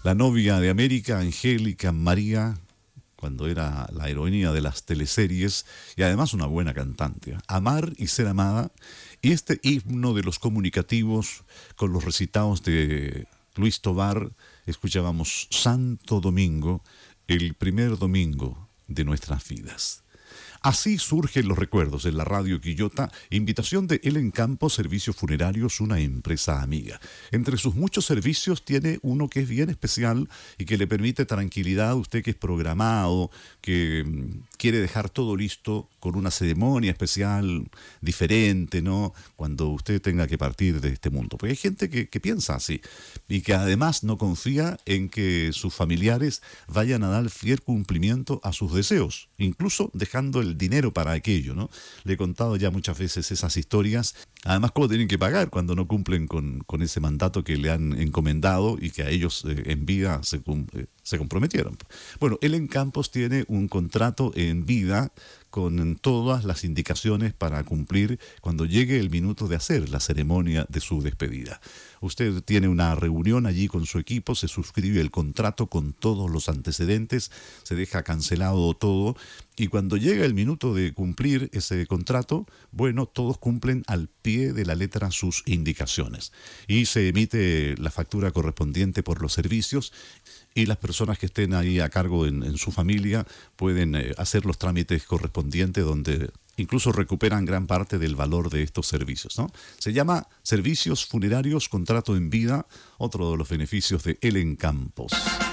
La novia de América, Angélica María, cuando era la heroína de las teleseries y además una buena cantante. Amar y ser amada. Y este himno de los comunicativos con los recitados de Luis Tovar, escuchábamos Santo Domingo, el primer domingo de nuestras vidas. Así surgen los recuerdos en la radio Quillota, invitación de Elen Campos, Servicios Funerarios, una empresa amiga. Entre sus muchos servicios tiene uno que es bien especial y que le permite tranquilidad a usted que es programado, que quiere dejar todo listo con una ceremonia especial, diferente, ¿no? Cuando usted tenga que partir de este mundo. Porque hay gente que piensa así y que además no confía en que sus familiares vayan a dar fiel cumplimiento a sus deseos, incluso dejando el dinero para aquello, ¿no? Le he contado ya muchas veces esas historias. Además, cómo tienen que pagar cuando no cumplen con ese mandato que le han encomendado y que a ellos en vida se comprometieron. Bueno, Elen Campos tiene un contrato en vida con todas las indicaciones para cumplir cuando llegue el minuto de hacer la ceremonia de su despedida. Usted tiene una reunión allí con su equipo, se suscribe el contrato con todos los antecedentes, se deja cancelado todo y cuando llega el minuto de cumplir ese contrato, bueno, todos cumplen al pie de la letra sus indicaciones y se emite la factura correspondiente por los servicios y las personas que estén ahí a cargo en su familia pueden hacer los trámites correspondientes donde incluso recuperan gran parte del valor de estos servicios, ¿no? Se llama Servicios Funerarios Contrato en Vida, otro de los beneficios de Elen Campos.